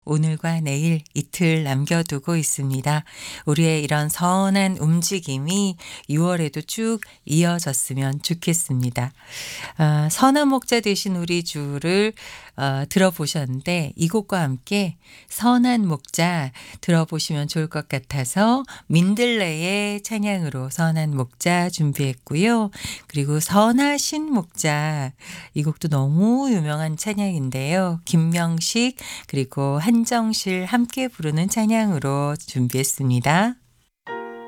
오늘과 내일 이틀 남겨두고 있습니다. 우리의 이런 선한 움직임이 6월에도 쭉 이어졌으면 좋겠습니다. 선한 목자 되신 우리 주를 들어보셨는데 이 곡과 함께 선한 목자 들어보시면 좋을 것 같아서 민들레의 찬양으로 선한 목자 준비했고요. 그리고 선하신 목자 이 곡도 너무 유명한 찬양인데요. 김명식 그리고 한정실 함께 부르는 찬양으로 준비했습니다.